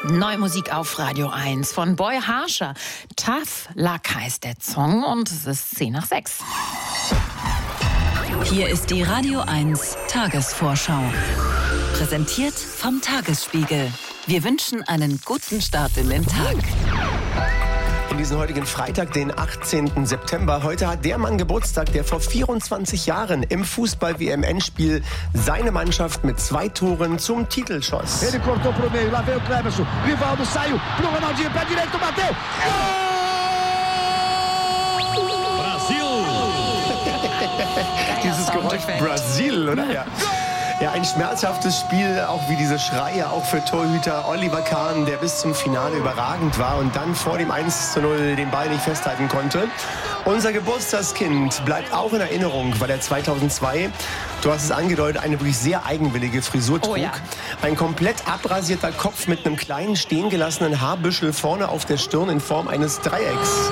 Neue Musik auf Radio 1 von Boy Harsher. Tough Luck heißt der Song und es ist 6:10. Hier ist die Radio 1 Tagesvorschau. Präsentiert vom Tagesspiegel. Wir wünschen einen guten Start in den Tag. In diesem heutigen Freitag, den 18. September. Heute hat der Mann Geburtstag, der vor 24 Jahren im Fußball-WM-Endspiel seine Mannschaft mit 2 Toren zum Titel schoss. Ele cortou pro meio, lá veio o Cleberson, Rivaldo saiu pro Ronaldinho, pé direito, bateu! Brasil! Dieses Geräusch Brasil, oder? Ja. Ja, ein schmerzhaftes Spiel, auch wie diese Schreie, auch für Torhüter Oliver Kahn, der bis zum Finale überragend war und dann vor dem 1:0 den Ball nicht festhalten konnte. Unser Geburtstagskind bleibt auch in Erinnerung, weil er 2002, du hast es angedeutet, eine wirklich sehr eigenwillige Frisur trug. Oh ja. Ein komplett abrasierter Kopf mit einem kleinen stehen gelassenen Haarbüschel vorne auf der Stirn in Form eines Dreiecks.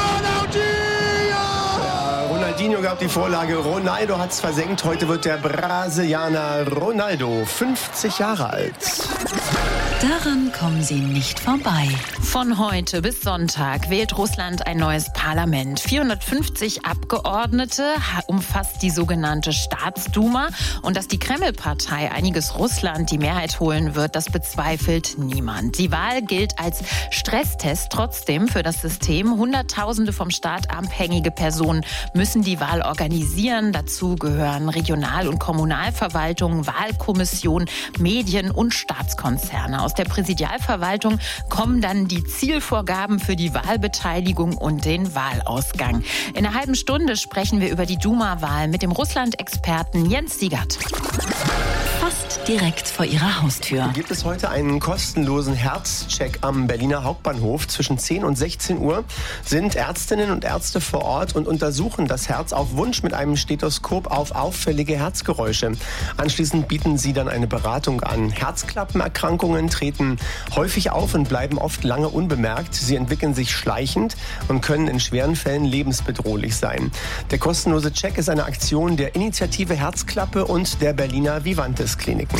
Ronaldinho gab die Vorlage, Ronaldo hat's versenkt. Heute wird der Brasilianer Ronaldo 50 Jahre alt. Daran kommen Sie nicht vorbei. Von heute bis Sonntag wählt Russland ein neues Parlament. 450 Abgeordnete umfasst die sogenannte Staatsduma. Und dass die Kreml-Partei Einiges Russland die Mehrheit holen wird, das bezweifelt niemand. Die Wahl gilt als Stresstest trotzdem für das System. Hunderttausende vom Staat abhängige Personen müssen die Wahl organisieren. Dazu gehören Regional- und Kommunalverwaltungen, Wahlkommissionen, Medien und Staatskonzerne. Aus der Präsidialverwaltung kommen dann die Zielvorgaben für die Wahlbeteiligung und den Wahlausgang. In einer halben Stunde sprechen wir über die Duma-Wahl mit dem Russland-Experten Jens Siegert. Fast direkt vor Ihrer Haustür. Gibt es heute einen kostenlosen Herzcheck am Berliner Hauptbahnhof. Zwischen 10 und 16 Uhr sind Ärztinnen und Ärzte vor Ort und untersuchen das Herz auf Wunsch mit einem Stethoskop auf auffällige Herzgeräusche. Anschließend bieten sie dann eine Beratung an. Herzklappenerkrankungen treten häufig auf und bleiben oft lange unbemerkt. Sie entwickeln sich schleichend und können in schweren Fällen lebensbedrohlich sein. Der kostenlose Check ist eine Aktion der Initiative Herzklappe und der Berliner Vivantes Kliniken.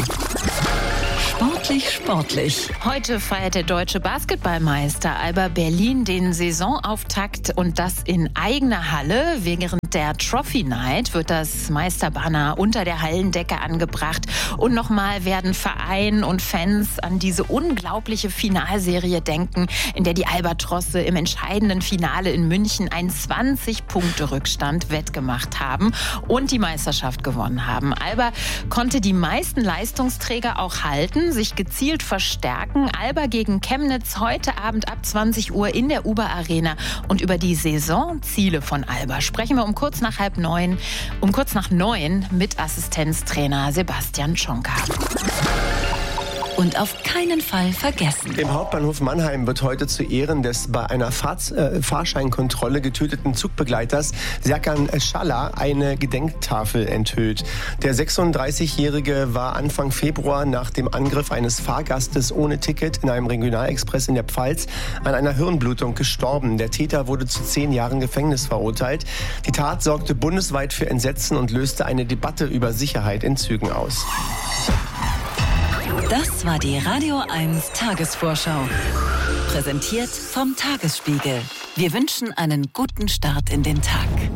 Sportlich. Heute feiert der deutsche Basketballmeister Alba Berlin den Saisonauftakt und das in eigener Halle. Während der Trophy Night wird das Meisterbanner unter der Hallendecke angebracht. Und nochmal werden Verein und Fans an diese unglaubliche Finalserie denken, in der die Albatrosse im entscheidenden Finale in München einen 20-Punkte-Rückstand wettgemacht haben und die Meisterschaft gewonnen haben. Alba konnte die meisten Leistungsträger auch halten, sich gezielt verstärken. Alba gegen Chemnitz heute Abend ab 20 Uhr in der Uber Arena. Und über die Saisonziele von Alba sprechen wir um kurz nach 9 mit Assistenztrainer Sebastian Schonka. Und auf keinen Fall vergessen. Im Hauptbahnhof Mannheim wird heute zu Ehren des bei einer Fahrscheinkontrolle getöteten Zugbegleiters Serkan Schaller eine Gedenktafel enthüllt. Der 36-Jährige war Anfang Februar nach dem Angriff eines Fahrgastes ohne Ticket in einem Regionalexpress in der Pfalz an einer Hirnblutung gestorben. Der Täter wurde zu 10 Jahren Gefängnis verurteilt. Die Tat sorgte bundesweit für Entsetzen und löste eine Debatte über Sicherheit in Zügen aus. Das war die Radio 1 Tagesvorschau. Präsentiert vom Tagesspiegel. Wir wünschen einen guten Start in den Tag.